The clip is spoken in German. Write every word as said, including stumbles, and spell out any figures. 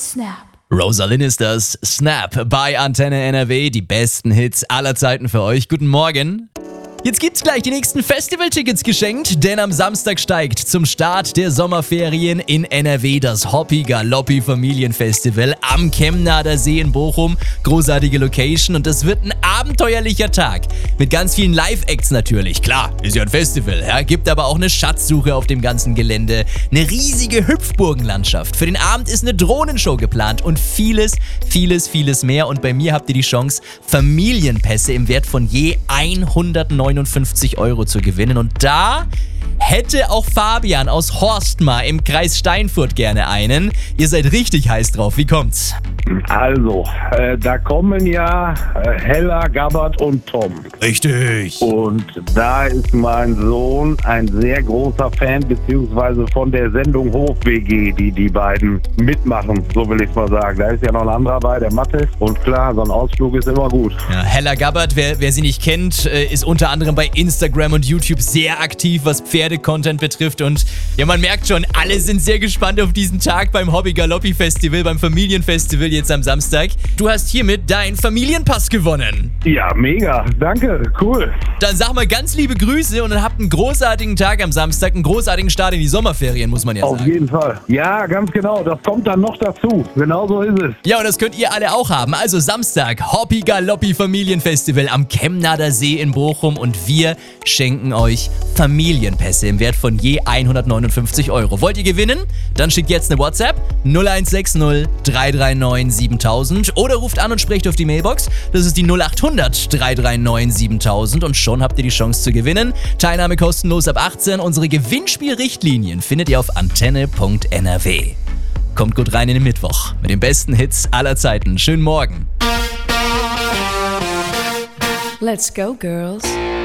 Snap. Rosalind ist das. Snap bei Antenne N R W. Die besten Hits aller Zeiten für euch. Guten Morgen. Jetzt gibt's gleich die nächsten Festivaltickets geschenkt, denn am Samstag steigt zum Start der Sommerferien in N R W das Hoppi Galoppi Familienfestival am Kemnader See in Bochum. Großartige Location und das wird ein abenteuerlicher Tag. Mit ganz vielen Live-Acts natürlich. Klar, ist ja ein Festival, ja? Gibt aber auch eine Schatzsuche auf dem ganzen Gelände. Eine riesige Hüpfburgenlandschaft. Für den Abend ist eine Drohnenshow geplant und vieles, vieles, vieles mehr. Und bei mir habt ihr die Chance, Familienpässe im Wert von je hundertneunundfünfzig Euro zu gewinnen. Und da hätte auch Fabian aus Horstmar im Kreis Steinfurt gerne einen. Ihr seid richtig heiß drauf. Wie kommt's? Also, äh, da kommen ja äh, Hella, Gabbard und Tom. Richtig. Und da ist mein Sohn ein sehr großer Fan, beziehungsweise von der Sendung Hof-W G, die die beiden mitmachen, so will ich mal sagen. Da ist ja noch ein anderer bei, der Mathe. Und klar, so ein Ausflug ist immer gut. Ja, Hella Gabbard, wer, wer sie nicht kennt, ist unter anderem bei Instagram und YouTube sehr aktiv, was Pferde-Content betrifft. Und ja, man merkt schon, alle sind sehr gespannt auf diesen Tag beim Hoppi Galoppi Festival, beim Familienfestival jetzt am Samstag. Du hast hiermit deinen Familienpass gewonnen. Ja, mega. Danke. Cool. Dann sag mal ganz liebe Grüße und dann habt einen großartigen Tag am Samstag, einen großartigen Start in die Sommerferien, muss man ja Auf sagen. Auf jeden Fall. Ja, ganz genau. Das kommt dann noch dazu. Genau so ist es. Ja, und das könnt ihr alle auch haben. Also Samstag, Hoppi Galoppi Familienfestival am Kemnader See in Bochum und wir schenken euch Familienpässe im Wert von je hundertneunundfünfzig Euro. Wollt ihr gewinnen? Dann schickt jetzt eine WhatsApp null eins sechs null drei drei neun siebentausend oder ruft an und sprecht auf die Mailbox. Das ist die null acht hundert drei drei neun siebentausend und schon habt ihr die Chance zu gewinnen. Teilnahme kostenlos ab achtzehn. Unsere Gewinnspielrichtlinien findet ihr auf antenne punkt n r w. Kommt gut rein in den Mittwoch mit den besten Hits aller Zeiten. Schönen Morgen. Let's go, girls.